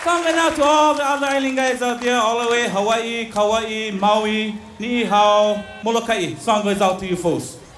Song going out to all the other island guys out there, all the way, Hawaii, Kauai, Maui, Ni Hao, Molokai. Song goes out to you folks.